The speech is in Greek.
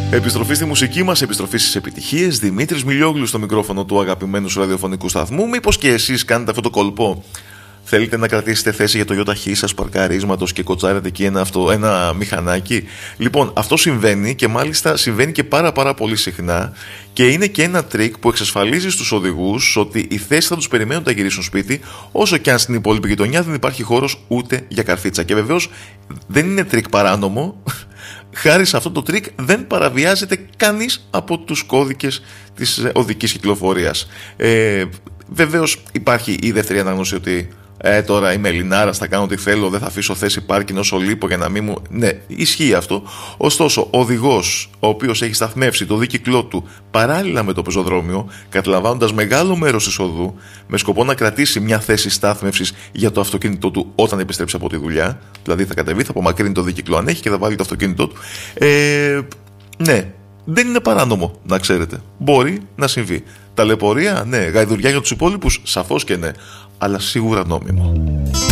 Επιστροφή στη μουσική μας, επιστροφή στις επιτυχίες. Δημήτρης Μιλιόγλου στο μικρόφωνο του αγαπημένου σου ραδιοφωνικού σταθμού. Μήπως και εσείς κάνετε αυτό το κολπό? Θέλετε να κρατήσετε θέση για το ΙΧ σας παρκαρίσματος και κοτσάρετε εκεί ένα μηχανάκι? Λοιπόν, αυτό συμβαίνει και μάλιστα συμβαίνει και πάρα πολύ συχνά και είναι και ένα τρίκ που εξασφαλίζει στους οδηγούς ότι οι θέσεις θα τους περιμένουν να γυρίσουν σπίτι, όσο και αν στην υπόλοιπη γειτονιά δεν υπάρχει χώρος ούτε για καρφίτσα. Και βεβαίως δεν είναι τρίκ παράνομο. Χάρη σε αυτό το τρίκ δεν παραβιάζεται κανείς από τους κώδικες της οδικής κυκλοφορίας. Βεβαίως υπάρχει η δεύτερη ανάγνωση ότι τώρα είμαι Ελληνάρας, θα κάνω ό,τι θέλω, δεν θα αφήσω θέση πάρκινγκ όσο λείπω για να μην μου... Ναι, ισχύει αυτό. Ωστόσο, ο οδηγός ο οποίος έχει σταθμεύσει το δίκυκλό του παράλληλα με το πεζοδρόμιο, καταλαμβάνοντας μεγάλο μέρος της οδού, με σκοπό να κρατήσει μια θέση στάθμευσης για το αυτοκίνητό του όταν επιστρέψει από τη δουλειά, δηλαδή θα κατεβεί, θα απομακρύνει το δίκυκλο αν έχει και θα βάλει το αυτοκίνητό του. Ναι, δεν είναι παράνομο, να ξέρετε. Μπορεί να συμβεί. Ταλαιπωρία, ναι. Γαϊδουριά για τους υπόλοιπους, σαφώς και ναι. Αλλά σίγουρα νόμιμο.